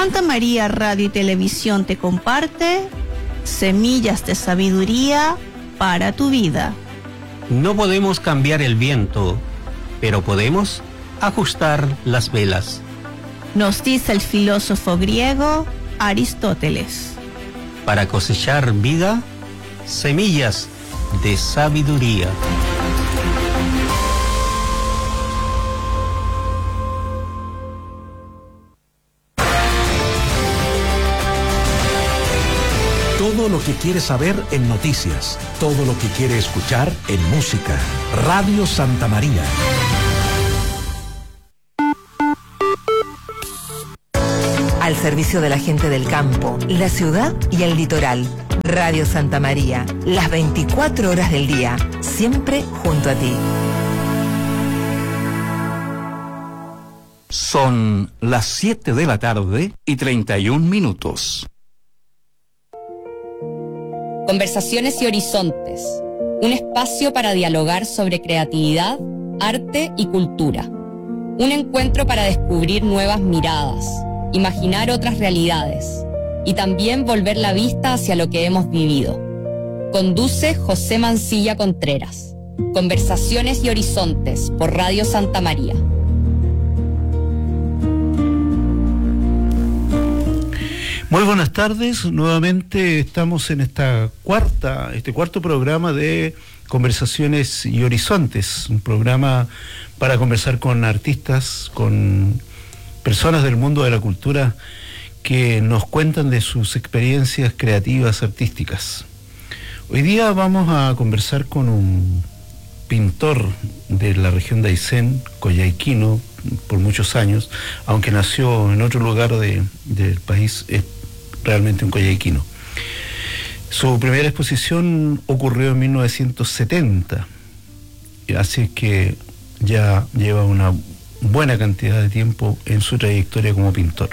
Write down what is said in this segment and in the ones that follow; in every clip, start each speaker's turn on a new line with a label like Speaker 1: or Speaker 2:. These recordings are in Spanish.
Speaker 1: Santa María Radio y Televisión te comparte semillas de sabiduría para tu vida.
Speaker 2: No podemos cambiar el viento, pero podemos ajustar las velas.
Speaker 1: Nos dice el filósofo griego Aristóteles.
Speaker 2: Para cosechar vida, semillas de sabiduría.
Speaker 3: Todo lo que quiere saber en noticias, todo lo que quiere escuchar en música. Radio Santa María.
Speaker 4: Al servicio de la gente del campo, la ciudad y el litoral. Radio Santa María, las 24 horas del día, siempre junto a ti.
Speaker 5: Son las 7 de la tarde y 31 minutos.
Speaker 6: Conversaciones y Horizontes, un espacio para dialogar sobre creatividad, arte y cultura. Un encuentro para descubrir nuevas miradas, imaginar otras realidades y también volver la vista hacia lo que hemos vivido. Conduce José Mancilla Contreras. Conversaciones y Horizontes por Radio Santa María.
Speaker 7: Muy buenas tardes, nuevamente estamos en este cuarto programa de Conversaciones y Horizontes, un programa para conversar con artistas, con personas del mundo de la cultura que nos cuentan de sus experiencias creativas, artísticas. Hoy día vamos a conversar con un pintor de la región de Aysén, coyhaiquino, por muchos años, aunque nació en otro lugar del país, es realmente un coyhaiquino. Su primera exposición ocurrió en 1970, así que ya lleva una buena cantidad de tiempo en su trayectoria como pintor.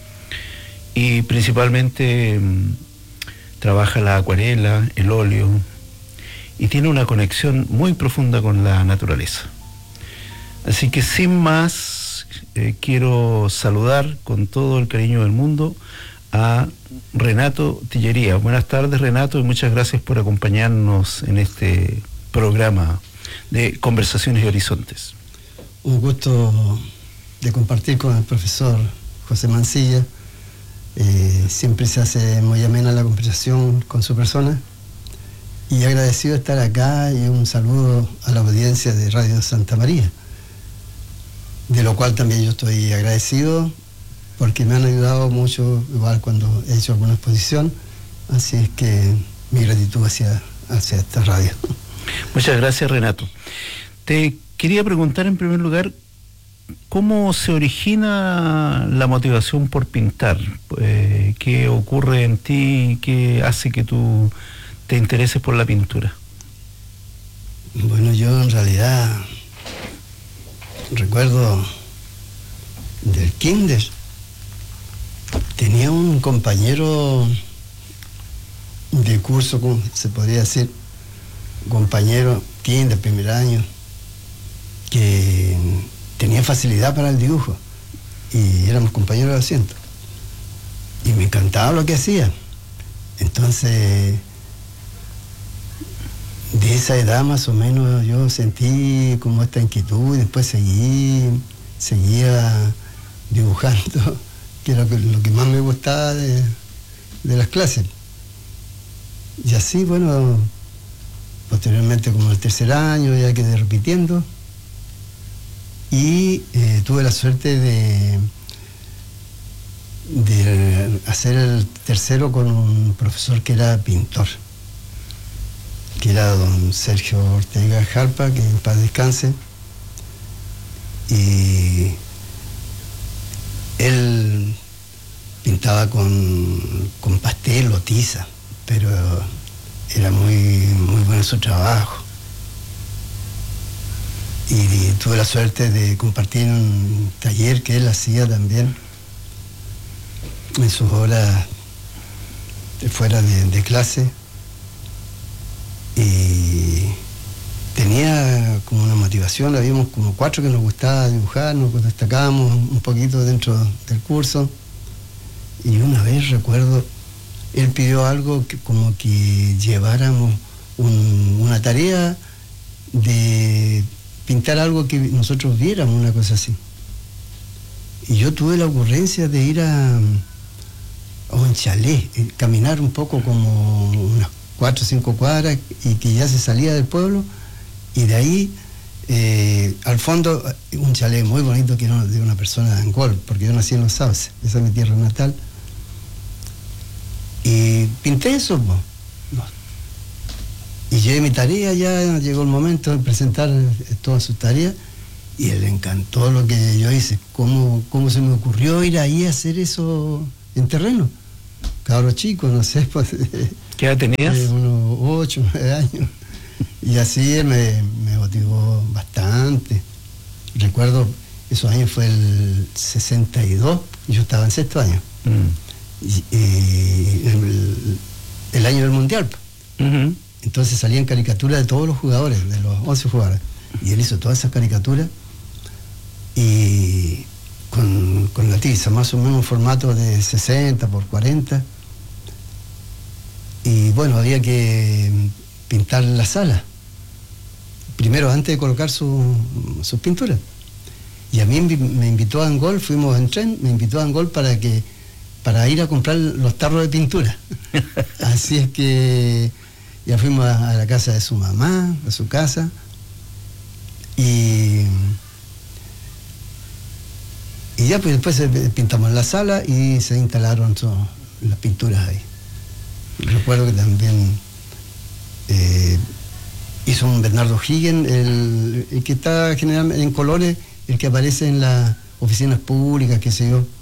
Speaker 7: Y principalmente trabaja la acuarela, el óleo, y tiene una conexión muy profunda con la naturaleza. Así que sin más, quiero saludar con todo el cariño del mundo a Renato Tillería. Buenas tardes, Renato, y muchas gracias por acompañarnos en este programa de Conversaciones y Horizontes.
Speaker 8: Un gusto de compartir con el profesor José Mancilla. Siempre se hace muy amena la conversación con su persona. Y agradecido de estar acá, y un saludo a la audiencia de Radio Santa María, de lo cual también yo estoy agradecido, porque me han ayudado mucho, igual cuando he hecho alguna exposición, así es que mi gratitud hacia esta radio.
Speaker 7: Muchas gracias, Renato. Te quería preguntar en primer lugar, ¿cómo se origina la motivación por pintar? ¿Qué ocurre en ti? ¿Qué hace que tú te intereses por la pintura?
Speaker 8: Bueno, yo en realidad recuerdo del kinder. Tenía un compañero de curso, como se podría decir, compañero kinder, primer año, que tenía facilidad para el dibujo, y éramos compañeros de asiento, y me encantaba lo que hacía. Entonces, de esa edad más o menos yo sentí como esta inquietud, y después seguía dibujando, que era lo que más me gustaba de las clases. Y así, bueno, posteriormente, como el tercer año, ya quedé repitiendo, y tuve la suerte de hacer el tercero con un profesor que era pintor, que era don Sergio Ortega Jalpa, que en paz descanse. Y él pintaba con pastel o tiza, pero era muy bueno su trabajo. Y tuve la suerte de compartir un taller que él hacía también en sus horas fuera de clase, y tenía como una motivación. Habíamos como 4 que nos gustaba dibujar, nos destacábamos un poquito dentro del curso, Y una vez recuerdo, él pidió algo como que lleváramos una tarea de pintar algo que nosotros viéramos, una cosa así. Y yo tuve la ocurrencia de ir a un chalet, caminar un poco como unas 4 o 5 cuadras y que ya se salía del pueblo, y de ahí al fondo un chalet muy bonito que era de una persona de Angol, porque yo nací en Los Sauces, esa es mi tierra natal, y pinté eso, y llevé mi tarea, ya llegó el momento de presentar todas sus tareas, y él le encantó lo que yo hice. ¿Cómo se me ocurrió ir ahí a hacer eso en terreno? Cabro chico, no sé, pues...
Speaker 7: ¿Qué edad tenías?
Speaker 8: Unos 8, 9 años. Y así me motivó bastante. Recuerdo, esos años fue el 62, y yo estaba en 6º año. El año del Mundial. Entonces salían caricaturas de todos los jugadores, de los 11 jugadores. Y él hizo todas esas caricaturas y con la tiza, más o menos un formato de 60 por 40. Y bueno, había que pintar la sala. Primero, antes de colocar sus pinturas. Y a mí me invitó a Angol, fuimos en tren, me invitó a Angol para ir a comprar los tarros de pintura. Así es que ya fuimos a la casa de su mamá, a su casa, y ya pues después pintamos la sala y se instalaron las pinturas ahí. Recuerdo que también hizo un Bernardo Higgins, el que está generalmente en colores, el que aparece en las oficinas públicas, qué sé yo.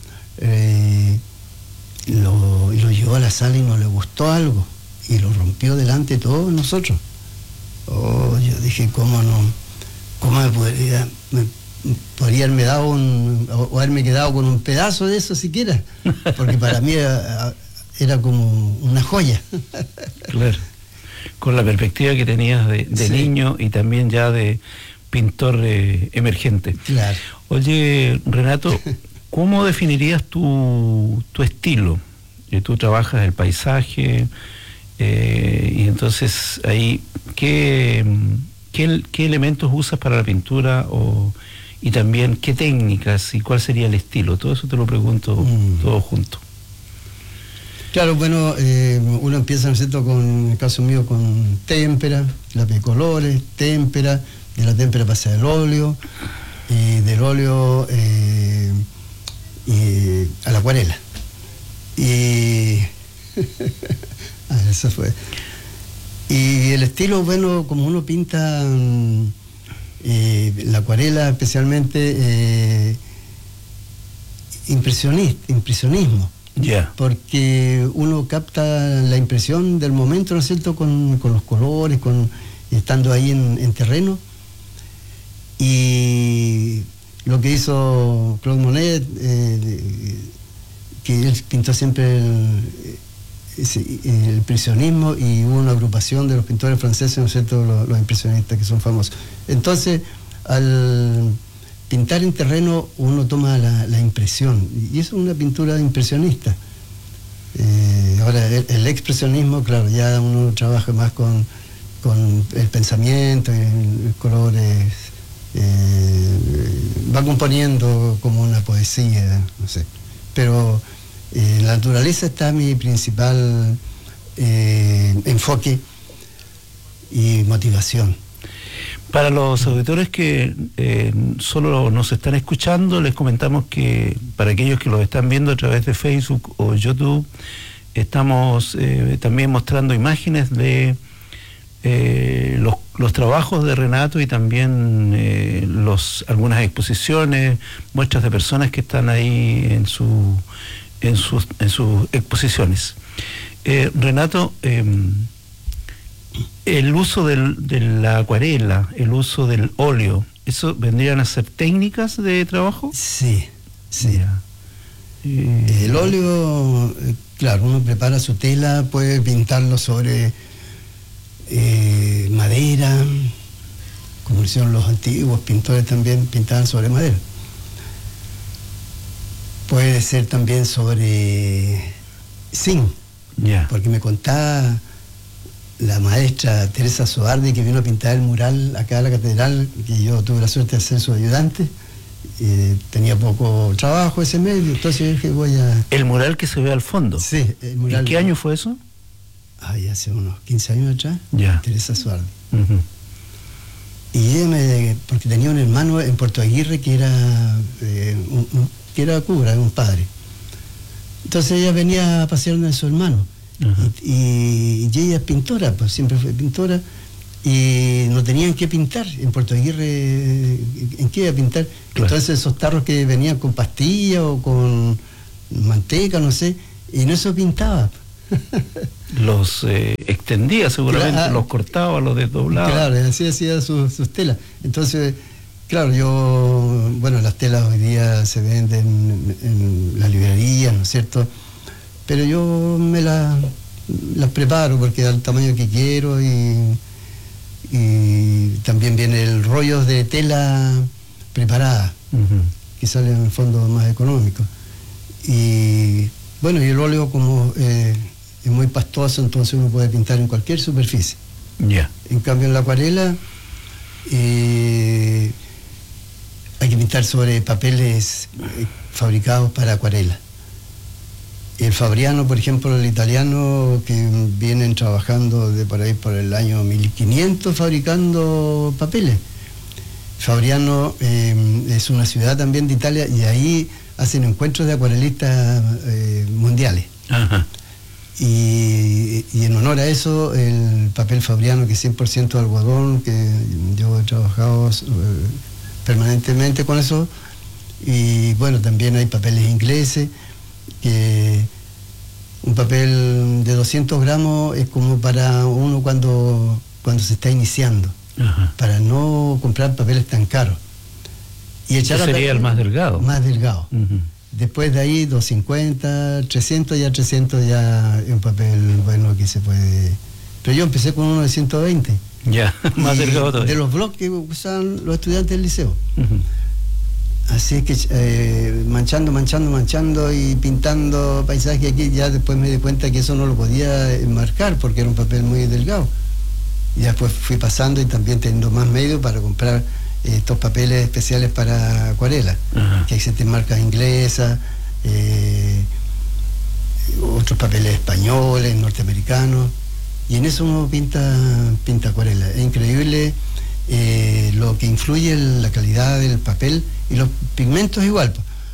Speaker 8: Lo llevó a la sala y no le gustó algo y lo rompió delante de todos nosotros. Yo dije, ¿cómo me podría haberme dado o haberme quedado con un pedazo de eso siquiera? Porque para mí era como una joya.
Speaker 7: Claro, con la perspectiva que tenías de sí, niño y también ya de pintor emergente. Claro. Oye, Renato, ¿cómo definirías tu estilo? Tú trabajas el paisaje, y entonces ahí, ¿qué elementos usas para la pintura? Y también, ¿qué técnicas y cuál sería el estilo? Todo eso te lo pregunto todo junto.
Speaker 8: Claro, bueno, uno empieza, ¿no es cierto?, en el caso mío, con témpera, lápiz de colores, témpera, de la témpera pasa al óleo, y del óleo a la acuarela. Y eso fue. Y el estilo, bueno, como uno pinta la acuarela, especialmente impresionismo. Yeah. Porque uno capta la impresión del momento, ¿no es cierto?, con los colores, estando ahí en terreno. Y lo que hizo Claude Monet, que él pintó siempre el impresionismo, y hubo una agrupación de los pintores franceses, ¿no es cierto?, los impresionistas, que son famosos. Entonces, al pintar en terreno, uno toma la impresión, y eso es una pintura impresionista. Ahora, el expresionismo, claro, ya uno trabaja más con el pensamiento, el colores, va componiendo como una poesía, no sé. Pero en la naturaleza está mi principal enfoque y motivación.
Speaker 7: Para los auditores que solo nos están escuchando, les comentamos que para aquellos que los están viendo a través de Facebook o YouTube, estamos también mostrando imágenes de los trabajos de Renato, y también algunas exposiciones, muestras de personas que están ahí en sus exposiciones. Renato, el uso de la acuarela, el uso del óleo, ¿eso vendrían a ser técnicas de trabajo?
Speaker 8: Sí. El óleo, claro, uno prepara su tela, puede pintarlo sobre madera, como hicieron los antiguos pintores, también pintaban sobre madera. Puede ser también sobre zinc, porque me contaba la maestra Teresa Soardi, que vino a pintar el mural acá a la catedral, que yo tuve la suerte de ser su ayudante. Tenía poco trabajo ese medio, entonces dije voy a...
Speaker 7: ¿El mural que se ve al fondo?
Speaker 8: Sí, el mural.
Speaker 7: ¿En qué año fue eso?
Speaker 8: Ay, hace unos 15 años atrás.
Speaker 7: Ya.
Speaker 8: Teresa Soardi. Y ella porque tenía un hermano en Puerto Aguirre que era cura, un padre. Entonces ella venía a pasear de su hermano. Y ella es pintora, pues siempre fue pintora. Y no tenían que pintar en Puerto Aguirre. ¿En qué iba a pintar? Claro. Entonces esos tarros que venían con pastilla o con manteca, no sé, y en eso pintaba.
Speaker 7: Los extendía seguramente, claro, los cortaba, los desdoblaba.
Speaker 8: Claro, así hacía sus telas. Entonces, claro, las telas hoy día se venden en las librerías, ¿no es cierto? Pero yo me las preparo porque da el tamaño que quiero y también viene el rollo de tela preparada, que sale en el fondo más económico. Y bueno, y el óleo como es muy pastoso, entonces uno puede pintar en cualquier superficie. En cambio en la acuarela hay que pintar sobre papeles fabricados para acuarela. El Fabriano, por ejemplo, el italiano, que vienen trabajando de por ahí por el año 1500 fabricando papeles. Fabriano es una ciudad también de Italia y ahí hacen encuentros de acuarelistas mundiales. Y en honor a eso, el papel Fabriano, que es 100% algodón, que yo he trabajado permanentemente con eso. Y bueno, también hay papeles ingleses, que un papel de 200 gramos es como para uno cuando se está iniciando, para no comprar papeles tan caros. Y echar
Speaker 7: sería el más delgado.
Speaker 8: Más delgado. Después de ahí 250, 300 ya es un papel bueno que se puede... Pero yo empecé con uno de 120.
Speaker 7: Más delgado todavía.
Speaker 8: De los blogs que usaban los estudiantes del liceo. Así que manchando y pintando paisaje aquí, ya después me di cuenta que eso no lo podía enmarcar porque era un papel muy delgado. Y después fui pasando y también teniendo más medios para comprar estos papeles especiales para acuarela, que existen marcas inglesas, otros papeles españoles, norteamericanos, y en eso uno pinta acuarela. Es increíble lo que influye en la calidad del papel, y los pigmentos igual.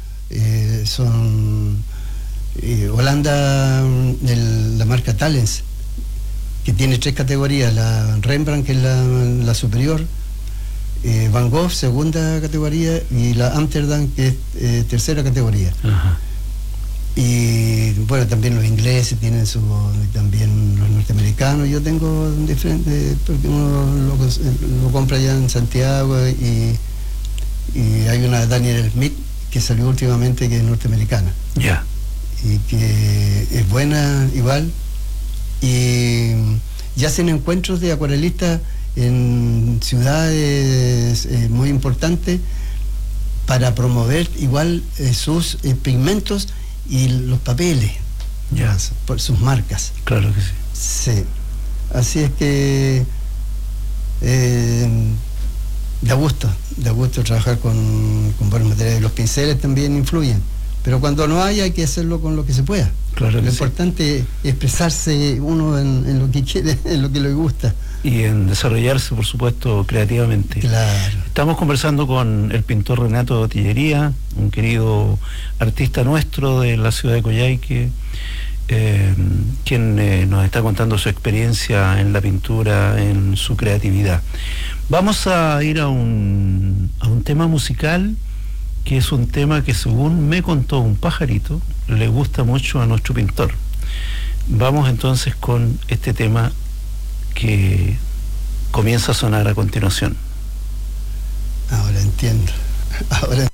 Speaker 8: Son Holanda, la marca Talens, que tiene 3 categorías: la Rembrandt, que es la superior, Van Gogh, segunda categoría, y la Amsterdam, que es tercera categoría. Y bueno, también los ingleses tienen también los norteamericanos. Yo tengo diferentes, porque uno lo compra allá en Santiago, y hay una Daniel Smith que salió últimamente, que es norteamericana. Y que es buena igual. Y hacen encuentros de acuarelistas en ciudades muy importantes para promover igual sus pigmentos y los papeles, por sus marcas.
Speaker 7: Claro que sí.
Speaker 8: Sí. Así es que da gusto trabajar con buenos materiales. Los pinceles también influyen, pero cuando no hay que hacerlo con lo que se pueda.
Speaker 7: Claro que
Speaker 8: lo importante es expresarse uno en lo que quiere, en lo que le gusta.
Speaker 7: Y en desarrollarse, por supuesto, creativamente.
Speaker 8: Claro.
Speaker 7: Estamos conversando con el pintor Renato Tillería, un querido artista nuestro de la ciudad de Coyhaique, quien nos está contando su experiencia en la pintura, en su creatividad. Vamos a ir a un tema musical, que es un tema que, según me contó un pajarito, le gusta mucho a nuestro pintor. Vamos entonces con este tema que comienza a sonar a continuación.
Speaker 8: Ahora entiendo.